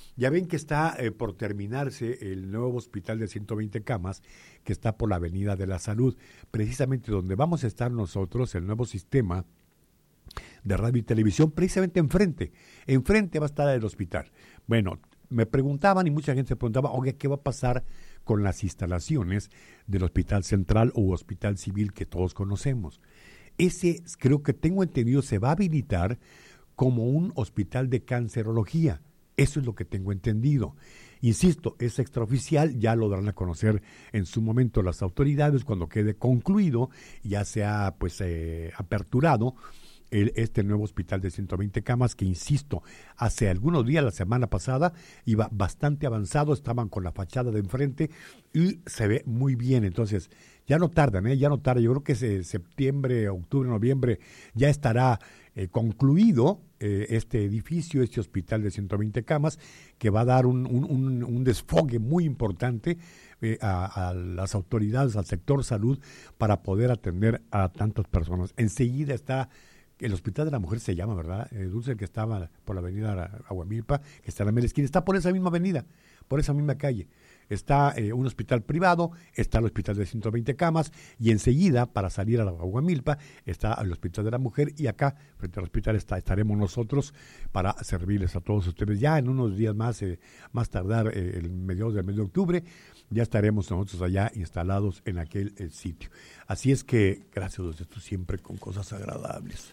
Ya ven que está por terminarse el nuevo hospital de 120 camas que está por la Avenida de la Salud, precisamente donde vamos a estar nosotros, el nuevo sistema de radio y televisión, precisamente enfrente va a estar el hospital. Bueno, me preguntaban y mucha gente se preguntaba, oye, ¿qué va a pasar con las instalaciones del Hospital Central o Hospital Civil que todos conocemos? Ese, creo que tengo entendido, se va a habilitar como un hospital de cancerología. Eso es lo que tengo entendido. Insisto, es extraoficial, ya lo darán a conocer en su momento las autoridades cuando quede concluido, ya sea pues aperturado este nuevo hospital de 120 camas que, insisto, hace algunos días, la semana pasada, iba bastante avanzado, estaban con la fachada de enfrente y se ve muy bien. Entonces, ya no tardan, ya no tardan. Yo creo que septiembre, octubre, noviembre ya estará concluido este edificio, este hospital de 120 camas, que va a dar un desfogue muy importante a las autoridades, al sector salud, para poder atender a tantas personas. Enseguida está el Hospital de la Mujer, se llama, ¿verdad? Dulce, el que estaba por la avenida Aguamilpa, que está en la mera esquina, está por esa misma avenida, por esa misma calle. Está un hospital privado, está el hospital de 120 camas, y enseguida, para salir a la Aguamilpa, está el Hospital de la Mujer, y acá, frente al hospital, estaremos nosotros para servirles a todos ustedes. Ya en unos días más tardar, el mediados del mes de octubre, ya estaremos nosotros allá instalados en aquel sitio. Así es que, gracias a Dios, siempre con cosas agradables.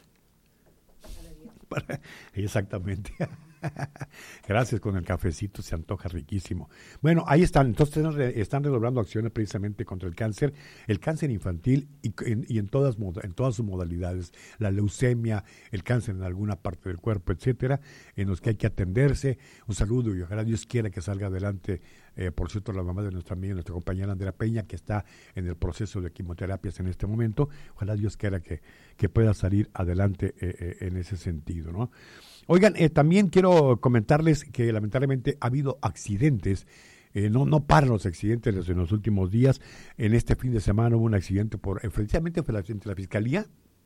Exactamente. Gracias, con el cafecito se antoja riquísimo. Bueno, ahí están. Entonces están redoblando acciones precisamente contra el cáncer infantil y en todas sus modalidades, la leucemia, el cáncer en alguna parte del cuerpo, etcétera, en los que hay que atenderse. Un saludo y ojalá Dios quiera que salga adelante. Por cierto, la mamá de nuestra amiga, nuestra compañera Andrea Peña, que está en el proceso de quimioterapias en este momento, ojalá Dios quiera que pueda salir adelante en ese sentido, ¿no? Oigan, también quiero comentarles que lamentablemente ha habido accidentes. No paran los accidentes en los últimos días. En este fin de semana hubo un accidente precisamente entre la Fiscalía,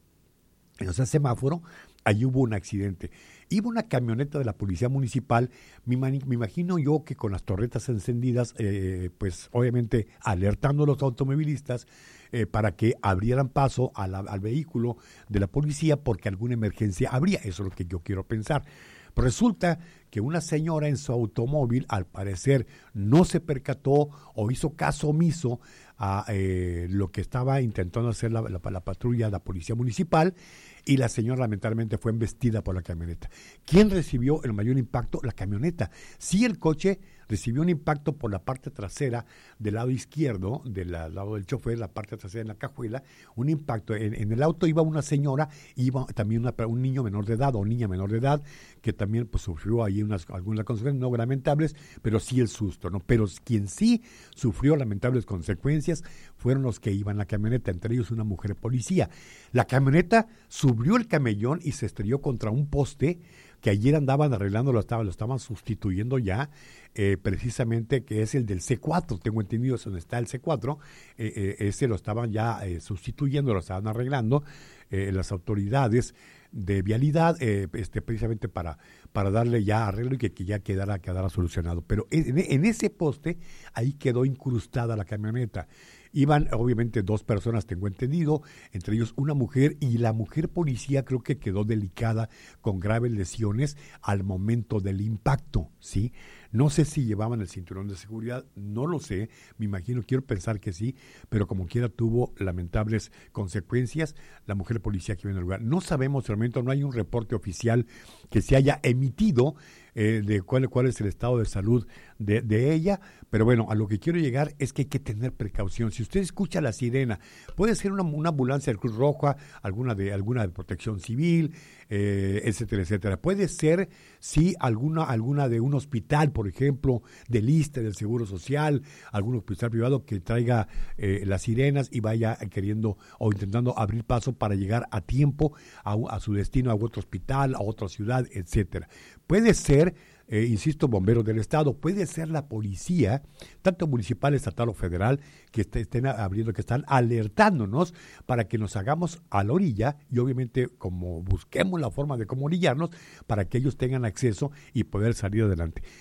o sea, semáforo, ahí hubo un accidente. Iba una camioneta de la Policía Municipal, me imagino yo que con las torretas encendidas, pues obviamente alertando a los automovilistas para que abrieran paso al vehículo de la policía porque alguna emergencia habría. Eso es lo que yo quiero pensar. Pero resulta que una señora en su automóvil, al parecer, no se percató o hizo caso omiso a lo que estaba intentando hacer la patrulla de la Policía Municipal, y la señora lamentablemente fue embestida por la camioneta. ¿Quién recibió el mayor impacto? La camioneta. Sí, el coche recibió un impacto por la parte trasera del lado izquierdo, del lado del chofer, la parte trasera en la cajuela, un impacto. En el auto iba una señora, iba también un niño menor de edad o niña menor de edad, que también pues sufrió ahí algunas consecuencias no lamentables, pero sí el susto, ¿no? Pero quien sí sufrió lamentables consecuencias fueron los que iban en la camioneta, entre ellos una mujer policía. La camioneta subió el camellón y se estrelló contra un poste que ayer andaban arreglando, lo estaban sustituyendo ya, precisamente, que es el del C4, tengo entendido, es donde está el C4, ese lo estaban ya sustituyendo, lo estaban arreglando las autoridades de vialidad, precisamente para darle ya arreglo y que ya quedara solucionado. Pero en ese poste, ahí quedó incrustada la camioneta. Iban obviamente dos personas, tengo entendido, entre ellos una mujer, y la mujer policía creo que quedó delicada con graves lesiones al momento del impacto, ¿sí? No sé si llevaban el cinturón de seguridad, no lo sé, me imagino, quiero pensar que sí, pero como quiera tuvo lamentables consecuencias la mujer policía que vive en el lugar. No sabemos realmente, no hay un reporte oficial que se haya emitido de cuál es el estado de salud de ella, pero bueno, a lo que quiero llegar es que hay que tener precaución. Si usted escucha la sirena, puede ser una ambulancia de Cruz Roja, alguna de Protección Civil, etcétera, etcétera. Puede ser, sí, alguna de un hospital, por ejemplo, del ISSSTE, del Seguro Social, algún hospital privado que traiga las sirenas y vaya queriendo o intentando abrir paso para llegar a tiempo a su destino, a otro hospital, a otra ciudad, etcétera. Puede ser, insisto, bomberos del estado, puede ser la policía, tanto municipal, estatal o federal, que estén abriendo, que están alertándonos para que nos hagamos a la orilla y obviamente como busquemos la forma de cómo orillarnos para que ellos tengan acceso y poder salir adelante.